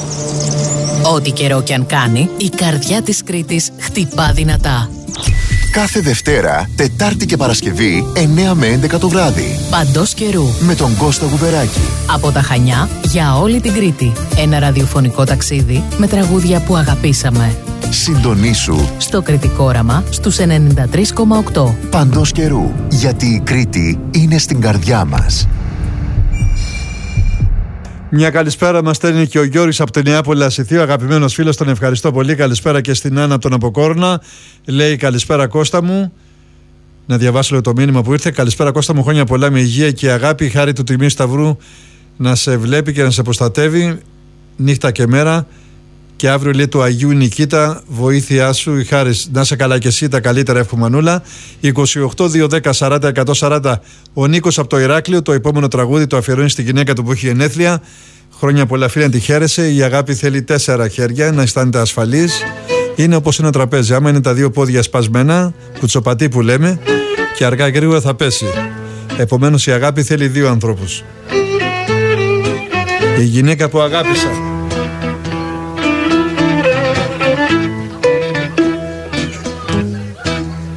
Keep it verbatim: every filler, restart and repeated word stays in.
Ό,τι καιρό κι αν κάνει, η καρδιά της Κρήτης χτυπά δυνατά. Κάθε Δευτέρα, Τετάρτη και Παρασκευή, εννιά με έντεκα το βράδυ. Παντός καιρού. Με τον Κώστα Γουβεράκη. Από τα Χανιά για όλη την Κρήτη. Ένα ραδιοφωνικό ταξίδι με τραγούδια που αγαπήσαμε. Συντονίσου στο Κρητικό Όραμα στους ενενήντα τρία κόμμα οκτώ. Παντός καιρού. Γιατί η Κρήτη είναι στην καρδιά μας. Μια καλησπέρα μας στέλνει και ο Γιώργης από την Νεάπολη Ασηθίου, αγαπημένος φίλος, τον ευχαριστώ πολύ. Καλησπέρα και στην Άννα από τον Αποκόρνα. Λέει καλησπέρα Κώστα μου. Να διαβάσω λίγο το μήνυμα που ήρθε. Καλησπέρα Κώστα μου, χρόνια πολλά με υγεία και αγάπη. Η χάρη του Τιμίου Σταυρού να σε βλέπει και να σε προστατεύει νύχτα και μέρα. Και αύριο λέει του Αγίου Νικήτα, βοήθειά σου, η χάρη. Να σε καλά και εσύ, τα καλύτερα εύχομαι Μανούλα. είκοσι οκτώ δύο δέκα σαράντα εκατόν σαράντα. Ο Νίκος από το Ηράκλειο, το επόμενο τραγούδι το αφιερώνει στη γυναίκα του που έχει γενέθλια. Χρόνια πολλά φίλε, να τη χαίρεσαι. Η αγάπη θέλει τέσσερα χέρια, να αισθάνεται ασφαλής. Είναι όπως είναι το τραπέζι. Άμα είναι τα δύο πόδια σπασμένα, κουτσοπατή που λέμε, και αργά και γρήγορα θα πέσει. Επομένως η αγάπη θέλει δύο ανθρώπους. Η γυναίκα που αγάπησα.